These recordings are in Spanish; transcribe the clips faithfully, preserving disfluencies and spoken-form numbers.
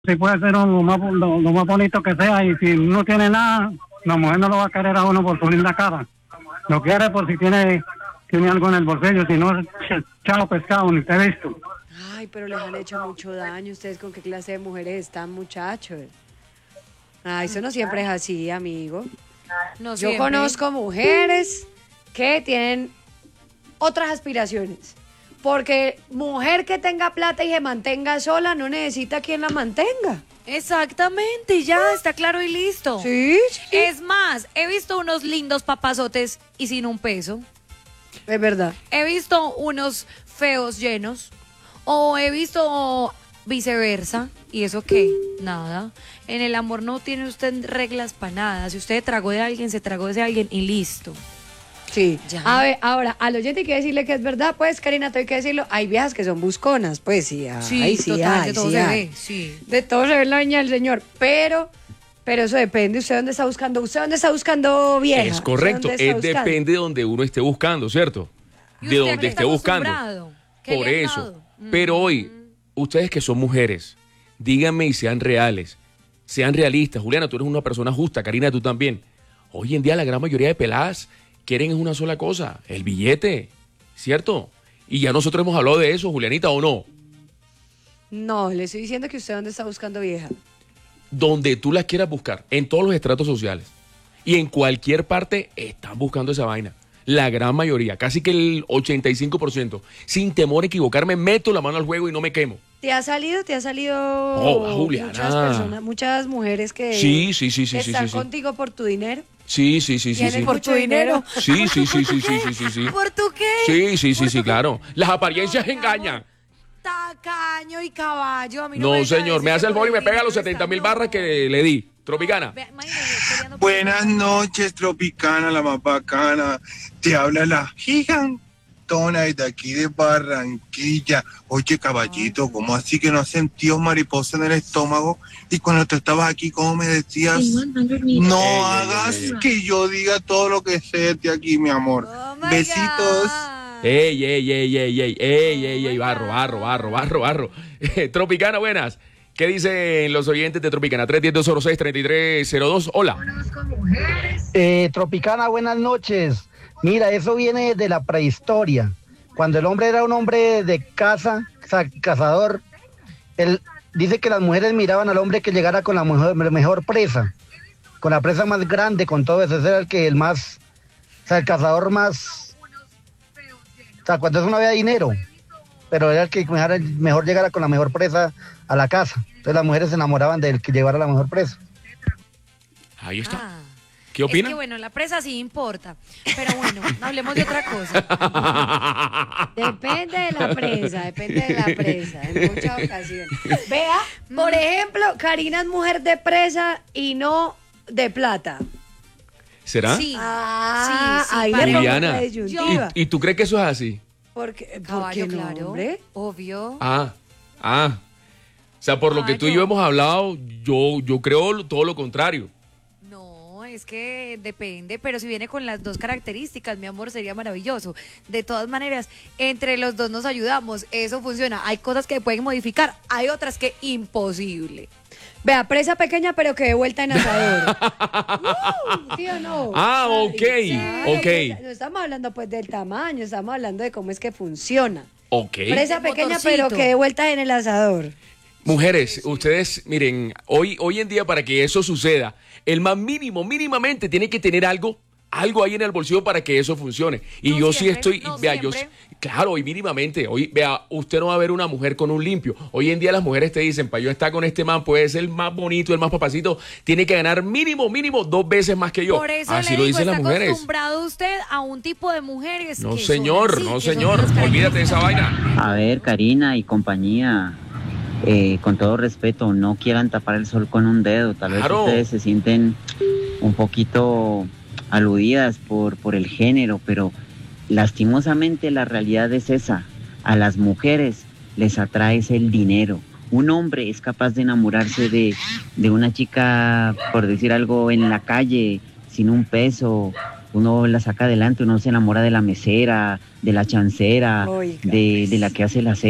Sí puede ser lo más, lo, lo más bonito que sea, y si no tiene nada, la mujer no lo va a querer a uno por su linda cara. Lo quiere por si tiene, tiene algo en el bolsillo, si no, chao pescado, ni te he visto. Ay, pero les han hecho mucho daño. ¿Ustedes con qué clase de mujeres están, muchachos? Ay, eso no siempre es así, amigo. No Yo siempre. conozco mujeres que tienen otras aspiraciones. Porque mujer que tenga plata y se mantenga sola no necesita quien la mantenga. Exactamente, ya está claro y listo. Sí, sí. Es más, he visto unos lindos papazotes y sin un peso. Es verdad. He visto unos feos llenos. O he visto viceversa. ¿Y eso qué? Nada. En el amor no tiene usted reglas para nada. Si usted tragó de alguien, se tragó de alguien y listo. Sí. Ya. A ver, ahora, al oyente hay que decirle que es verdad, pues, Karina, te hay que decirlo. Hay viejas que son busconas, pues sí. Ay, Sí, sí, total, ay, de todo sí, se ay. ve, sí. De todo se ve la viña del señor. Pero, pero eso depende. ¿Usted dónde está buscando? ¿Usted dónde está buscando vieja? Es correcto, ¿Usted dónde está es buscando? depende de donde uno esté buscando, ¿cierto? ¿Y De usted a donde qué esté está buscando. acostumbrado? ¿Qué Por le han eso. dado? Pero Mm. hoy, ustedes que son mujeres, díganme y sean reales, sean realistas. Juliana, tú eres una persona justa, Karina, tú también. Hoy en día la gran mayoría de peladas quieren una sola cosa, el billete, ¿cierto? Y ya nosotros hemos hablado de eso, Julianita, ¿o no? No, le estoy diciendo que usted dónde está buscando vieja. Donde tú las quieras buscar, en todos los estratos sociales. Y en cualquier parte están buscando esa vaina. La gran mayoría, casi que el ochenta y cinco por ciento. Sin temor a equivocarme, meto la mano al juego y no me quemo. ¿Te ha salido? ¿Te ha salido Oh, Juliana. muchas personas, muchas mujeres que Sí, sí, sí, sí, sí, están sí, sí. contigo por tu dinero? Sí, sí, sí, sí, ¿Tienen sí. por tu dinero? Sí, sí, sí, sí, sí, sí, sí, sí. ¿Por tu qué? Sí, sí, sí, ¿Por sí, tu qué? claro. Las apariencias No, mi engañan. amor, tacaño y caballo. A mí no, No, me venga a señor, decir me hace que el por favor y me pega dinero los setenta está- mil no. barras que le di. Tropicana. Ve- imagínese, peleando por Buenas dinero. noches, Tropicana, la más bacana. Te habla la gigantona de aquí de Barranquilla. Oye, caballito, ¿cómo así que no has sentido mariposa en el estómago? Y cuando tú estabas aquí, ¿cómo me decías? No Ey, ey, hagas ey, ey. que yo diga todo lo que sé de aquí, mi amor. Oh my Besitos. God. Ey, ey, ey, ey, ey, ey, ey, ey, barro, barro, barro, barro, barro. Tropicana, buenas. ¿Qué dicen los oyentes de Tropicana? tres uno cero, dos cero seis, tres tres cero dos. Hola. Eh, Tropicana, buenas noches. Mira, eso viene de la prehistoria. Cuando el hombre era un hombre de caza, ca- cazador, él dice que las mujeres miraban al hombre que llegara con la mejor, mejor presa, con la presa más grande, con todo eso. Ese era el que el más, o sea, el cazador más, o sea, cuando eso no había dinero, pero era el que mejor, mejor llegara con la mejor presa a la casa. Entonces las mujeres se enamoraban del que llevara la mejor presa. Ahí está. Ah. ¿Qué opina? Es que bueno, la presa sí importa. Pero bueno, hablemos de otra cosa. Depende de la presa, depende de la presa, en muchas ocasiones. Vea, por ejemplo, Karina es mujer de presa y no de plata. ¿Será? Sí. Ah, Sí, sí, ahí le para- pongo Juliana, la ¿y, disyuntiva. y tú crees que eso es así? Porque, Caballo, porque no, claro. hombre. Obvio. Ah, ah. O sea, por lo que tú y yo Claro. hemos hablado, yo, yo creo todo lo contrario. No, es que depende, pero si viene con las dos características, mi amor, sería maravilloso. De todas maneras, entre los dos nos ayudamos, eso funciona. Hay cosas que pueden modificar, hay otras que imposible. Vea, presa pequeña, pero que de vuelta en asador. Uh, ¿Sí o no? Ah, ok, ok. que- No estamos hablando pues del tamaño, estamos hablando de cómo es que funciona. Ok. Presa Del pequeña, motorcito. pero que de vuelta en el asador. Mujeres, ustedes, miren, hoy, hoy en día para que eso suceda, el más mínimo, mínimamente tiene que tener algo, algo ahí en el bolsillo para que eso funcione. Y No yo siempre, sí estoy, no vea, yo, siempre. claro, hoy mínimamente, hoy, vea, usted no va a ver una mujer con un limpio. Hoy en día las mujeres te dicen, para yo estar con este man, puede ser el más bonito, el más papacito, tiene que ganar mínimo, mínimo dos veces más que yo. Por eso Así le lo digo, dicen está las mujeres. acostumbrado usted a un tipo de mujeres No, que son señor, así, no, que son señor, unas olvídate de esa características. vaina. A ver, Karina y compañía, eh, con todo respeto, no quieran tapar el sol con un dedo. Tal vez Claro. ustedes se sienten un poquito aludidas por, por el género, pero lastimosamente la realidad es esa. A las mujeres les atrae es el dinero. Un hombre es capaz de enamorarse de, de una chica, por decir algo, en la calle, sin un peso. Uno la saca adelante, uno se enamora de la mesera, de la chancera, Oiga, de, de la que hace el aseo.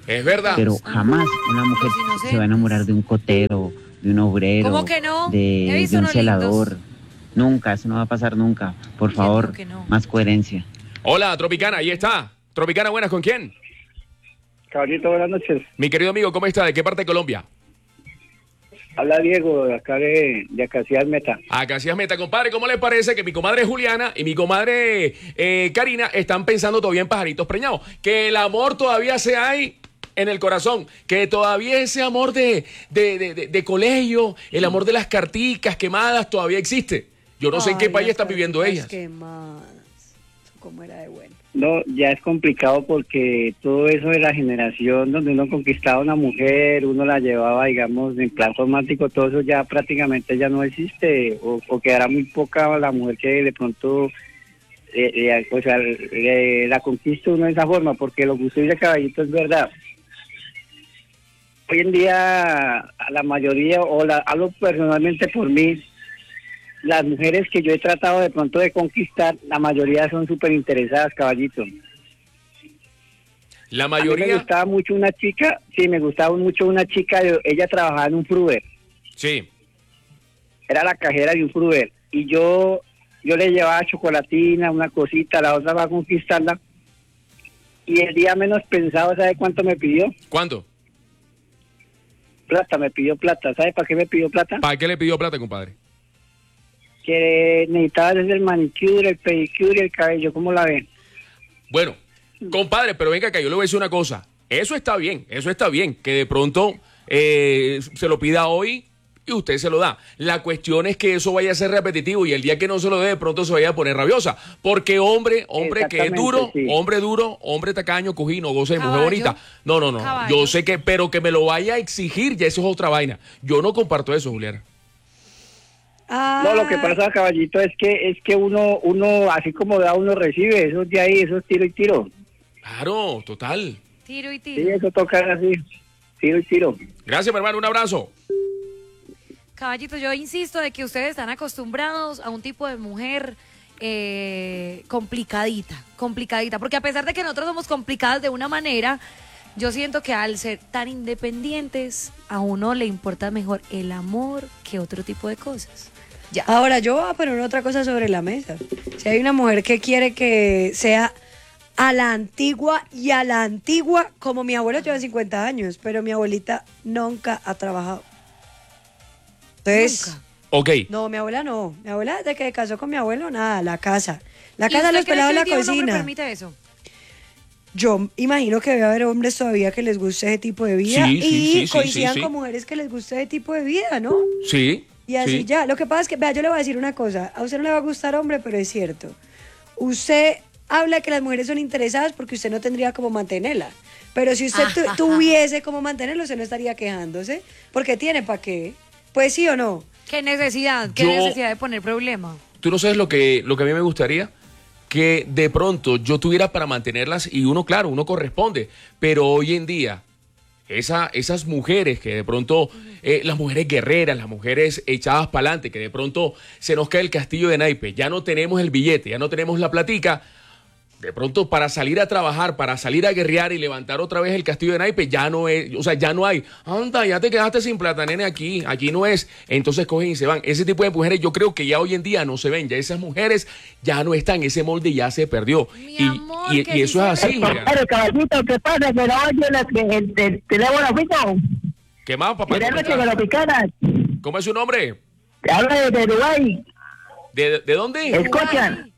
Es verdad. Pero jamás una mujer Los inocentes. se va a enamorar de un cotero, de un obrero, ¿Cómo que no? He de, visto de un unos celador. lindos. Nunca, eso no va a pasar nunca. Por ¿Quién favor, dijo que no? más coherencia. Hola, Tropicana, ahí está. Tropicana, buenas, ¿con quién? Caballito, buenas noches. Mi querido amigo, ¿cómo está? ¿De qué parte de Colombia? Habla Diego, de acá de, de Acacias Meta. Acá Meta, compadre, ¿cómo le parece que mi comadre Juliana y mi comadre eh, Karina están pensando todavía en pajaritos preñados? Que el amor todavía se hay en el corazón, que todavía ese amor de, de, de, de, de colegio, el amor de las carticas quemadas todavía existe. Yo no sé en qué Ay, país las están viviendo carticas ellas. quemadas. ¿Cómo era de bueno? No, ya es complicado porque todo eso de la generación donde uno conquistaba a una mujer, uno la llevaba, digamos, en plan romántico, todo eso ya prácticamente ya no existe, o, o quedará muy poca la mujer que de pronto, eh, eh, o sea, eh, la conquista uno de esa forma, porque lo que usted dice, Caballito, es verdad. Hoy en día, a la mayoría, o la, hablo personalmente por mí, las mujeres que yo he tratado de pronto de conquistar, la mayoría son súper interesadas, Caballito. La A mí me mayoría... gustaba mucho una chica, sí, me gustaba mucho una chica, yo- ella trabajaba en un Fruver, Sí. era la cajera de un Fruver, y yo yo le llevaba chocolatina, una cosita, la otra va a conquistarla, y el día menos pensado, ¿sabe cuánto me pidió? ¿Cuánto? Plata, me pidió plata. ¿Sabe para qué me pidió plata? ¿Para qué le pidió plata, compadre? Que necesitaba desde el manicure, el pedicure y el cabello, ¿cómo la ven? Bueno, compadre, pero venga acá, yo le voy a decir una cosa. Eso está bien, eso está bien, que de pronto eh, se lo pida hoy y usted se lo da. La cuestión es que eso vaya a ser repetitivo y el día que no se lo dé, de pronto se vaya a poner rabiosa. Porque hombre, hombre que es Exactamente, duro, sí. hombre duro, hombre tacaño, cojino, goce de mujer Caballo. bonita. No, no, no, Caballo. yo sé que, pero que me lo vaya a exigir, ya eso es otra vaina. Yo no comparto eso, Juliana. Ah, No, lo que pasa, Caballito, es que es que uno, uno así como da, uno recibe, eso de ahí, eso es tiro y tiro. Claro, total. Tiro y Sí, tiro. eso toca así, tiro y tiro. Gracias, mi hermano, un abrazo. Caballito, yo insisto de que ustedes están acostumbrados a un tipo de mujer eh, complicadita, complicadita, porque a pesar de que nosotros somos complicadas de una manera, yo siento que al ser tan independientes, a uno le importa mejor el amor que otro tipo de cosas. Ya. Ahora, yo voy a poner otra cosa sobre la mesa. Si hay una mujer que quiere que sea a la antigua y a la antigua, como mi abuelo lleva cincuenta años, pero mi abuelita nunca ha trabajado. Entonces, Nunca. Ok. no, mi abuela no. Mi abuela desde que se casó con mi abuelo, nada, la casa. La ¿Y casa, usted los cree pelados, que la hoy día un hombre cocina. permite eso? Yo imagino que debe haber hombres todavía que les guste ese tipo de vida Sí, sí, y sí, sí, coincidan sí, sí. con mujeres que les guste ese tipo de vida, ¿no? Sí. Y así sí. ya. Lo que pasa es que, vea, yo le voy a decir una cosa. A usted no le va a gustar hombre, pero es cierto. Usted habla que las mujeres son interesadas porque usted no tendría como mantenerla. Pero si usted tu- Ajá. tuviese como mantenerlo, usted no estaría quejándose. Porque tiene para qué. Pues sí o no. ¿Qué necesidad? ¿Qué Yo- necesidad de poner problema? Tú no sabes lo que, lo que a mí me gustaría, que de pronto yo tuviera para mantenerlas y uno, claro, uno corresponde, pero hoy en día, esa, esas mujeres que de pronto, eh, las mujeres guerreras, las mujeres echadas para adelante, que de pronto se nos cae el castillo de naipes, ya no tenemos el billete, ya no tenemos la platica, de pronto para salir a trabajar, para salir a guerrear y levantar otra vez el castillo de naipes, ya no es, o sea, ya no hay, anda, ya te quedaste sin plata, nene, aquí, aquí no es, entonces cogen y se van. Ese tipo de mujeres yo creo que ya hoy en día no se ven, ya esas mujeres ya no están, ese molde ya se perdió. Mi y amor, y- que y eso sí es se así, ve. Julián. Pero caballito, ¿qué pasa? Que no oye la- que el, el teléfono fijo. ¿Qué más, papá? Buenas ¿Cómo noches, estás? Velopicanas. ¿Cómo es su nombre? Te habla de Dubái. ¿De, de dónde? Escuchan.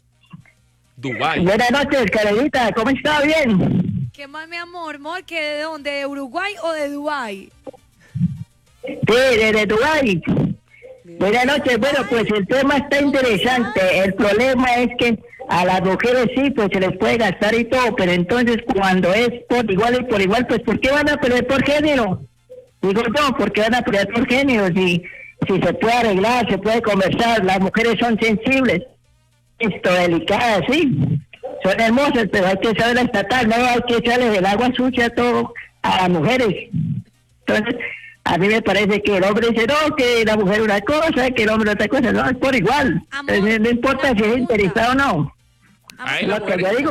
Dubái. Buenas noches, Carolita. ¿Cómo está? Bien. ¿Qué más, mi amor? Amor, ¿que de dónde? ¿De Uruguay o de Dubái? Sí, desde Dubái. Buenas noches. Bueno, pues el tema está interesante. El problema es que a las mujeres sí, pues se les puede gastar y todo, pero entonces cuando es por igual y por igual, pues ¿por qué van a pelear por género? Digo yo, ¿por qué van a pelear por género? Si, si se puede arreglar, se puede conversar, las mujeres son sensibles, esto, delicadas, sí, son hermosas, pero hay que saber estatal, no hay que echarle el agua sucia a todo a las mujeres. Entonces, a mí me parece que el hombre dice, no, que la mujer una cosa, que el hombre otra cosa, no, es por igual. Amor, Entonces, no importa una si es pregunta. interesado o no. Ahí Es la lo que mujer- yo digo.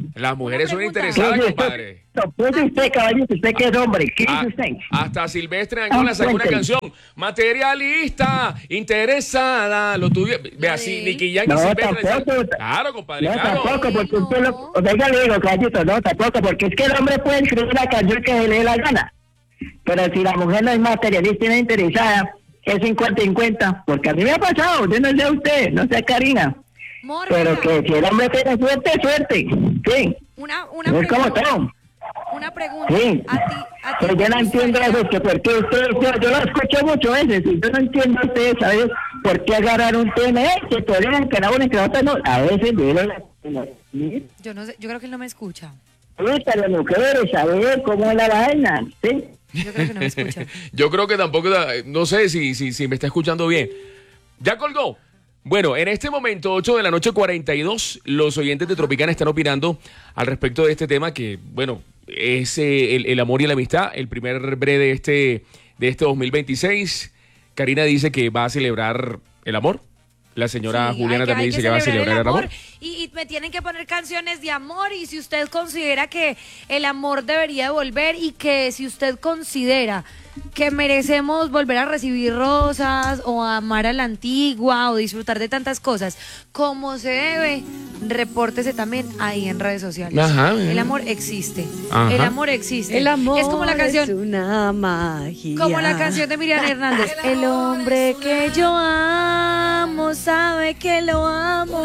Las mujeres son pregunta. interesadas, ¿Qué dice compadre. usted? ¿Qué dice usted, caballito? ¿Usted que es hombre? ¿Qué Ah, dice usted? hasta Silvestre Angola sacó una cuénteme. canción. Materialista, interesada, lo tuyo. Ve así, Nicky Jam y No, Silvestre. tampoco. Claro, compadre, No, claro. tampoco, porque usted lo... O sea, ya le digo, caballito, no, tampoco, porque es que el hombre puede escribir una canción que se le dé la gana. Pero si la mujer no es materialista y no es interesada, es cincuenta cincuenta. Porque a mí me ha pasado, yo no sé usted, no sé Karina. Mor, Pero venga, que si el hombre tiene suerte, suerte. Sí. una, una No es como pregunta. todo. Una pregunta. Sí. A ti, a ti Pero te yo no entiendo gustaría- eso, que porque usted, yo, yo lo escucho muchas veces, y yo no entiendo ustedes, ¿sabes? ¿Por qué agarrar un tema? Eh, que podrían que la una y que la otra no. A veces yo lo Yo no sé, yo creo que él no me escucha. gusta a las mujeres, saber cómo es la vaina, ¿sí? Yo creo que no me escucha. Yo creo que tampoco, no sé si, si, si me está escuchando bien. ¿Ya colgó? Bueno, en este momento, ocho de la noche, cuarenta y dos, los oyentes de Tropicana están opinando al respecto de este tema que, bueno, es eh, el, el amor y la amistad, el primer bre de este, de este dos mil veintiséis. Karina dice que va a celebrar el amor. La señora Sí, Juliana hay que- también hay dice que va a celebrar el amor. Y, y me tienen que poner canciones de amor. Y si usted considera que el amor debería volver y que si usted considera que merecemos volver a recibir rosas o a amar a la antigua o disfrutar de tantas cosas como se debe, repórtese también ahí en redes sociales. Ajá. El amor existe. Ajá. El amor existe. El amor es como la canción. es una magia. Como la canción de Miriam Hernández. El hombre que yo amo sabe que lo amo.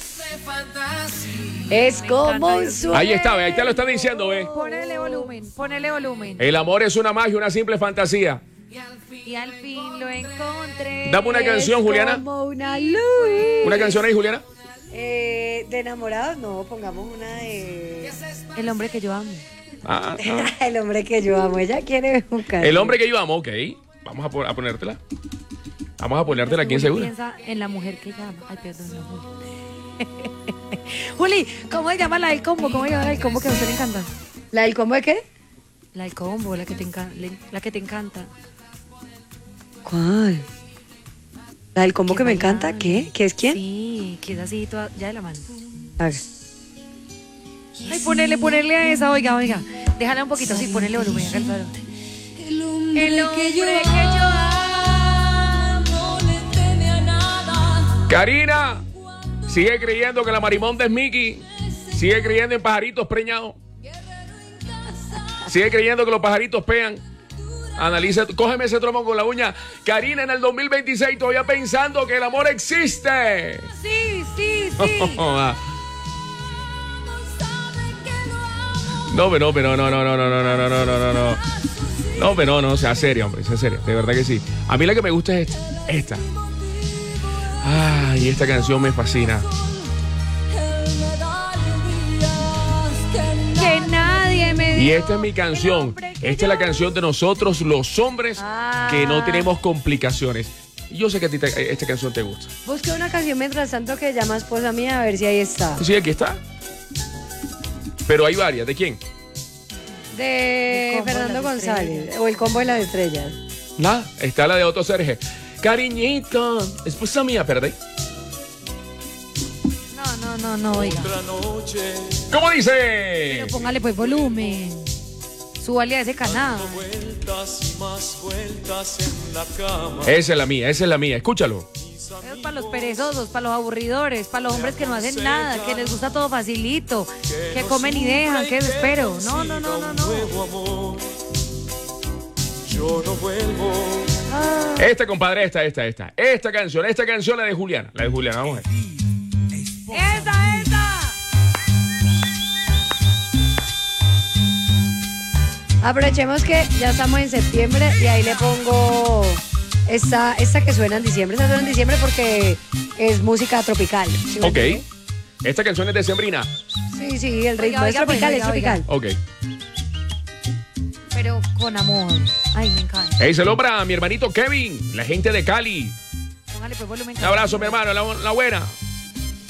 Es como un sueño. Ahí está, ve, ahí te lo están diciendo, ve. Ponele volumen, ponele volumen. El amor es una magia, una simple fantasía. Y al fin lo encontré. Dame una canción, Juliana. Como una luz. ¿Una canción ahí, Juliana? Eh, de enamorados, no, pongamos una de... El hombre que yo amo. Ah, ah. El hombre que yo amo. Ella quiere un cariño. El hombre que yo amo, ok. Vamos a, po- a ponértela. Vamos a ponértela aquí en Juli seguro. piensa en la mujer que llama. Ay, perdón, no, Juli. Juli, ¿cómo se llama la del combo? ¿Cómo se llama la del combo que a usted le encanta? ¿La del combo de qué? La del combo, la que te, enca- le- la que te encanta. ¿Cuál? ¿La del combo Que que me baila- encanta? ¿Qué? ¿Qué es quién? Sí, que es así, toda, ya de la mano. A ver. Ay, ponerle, ponerle a esa, oiga, oiga. Déjala un poquito, sí, ponerle volumen, haga el favor. El hombre que yo amo le teme a nada. Karina, sigue creyendo que la marimonda es Mickey. Sigue creyendo en pajaritos preñados. Sigue creyendo que los pajaritos pean. Analiza, cógeme ese tromo con la uña. Karina, en el dos mil veintiséis todavía pensando que el amor existe. Sí, sí, sí. No, pero, pero, no, no, no, no, no, no, no, no, no, no, no. No, pero no, sea seria, hombre, sea seria. De verdad que sí. A mí la que me gusta es esta. Esta. Ay, esta canción me fascina. Que nadie me Y dio esta es mi canción. Esta es la canción de nosotros, los hombres, que no tenemos complicaciones. Y yo sé que a ti te- esta canción te gusta. Busqué una canción mientras tanto que llama esposa mía a ver si ahí está. Sí, aquí está. Pero hay varias. ¿De quién? De El combo de Fernando las González. estrellas. O el combo de las estrellas. La, está la de Otto Serge. Cariñito, esposa mía, perdí. No, no, no, no, oiga. ¿Cómo dice? Pero póngale pues volumen. Súbale a ese canal. Esa es la mía, esa es la mía. Escúchalo. Es para los perezosos, para los aburridores, para los hombres que no hacen nada, que les gusta todo facilito, que comen y dejan, que desespero. No, no, no, no, no. Yo no vuelvo. Esta, compadre, esta, esta, esta. Esta canción, esta canción, la de Juliana. La de Juliana, vamos a ver. ¡Esa, esa! Aprovechemos que ya estamos en septiembre y ahí le pongo esta, esta que suena en diciembre. Esta suena en diciembre porque es música tropical. ¿Sí me Ok. entiende? Esta canción es de Sembrina. Sí, sí, el ritmo Oiga, es oiga, pues, tropical, oiga, es tropical. Ok. Pero con amor. Ay, me encanta. Hey, se para mi hermanito Kevin, la gente de Cali. Póngale pues volumen. Un abrazo, mi hermano, la, la buena.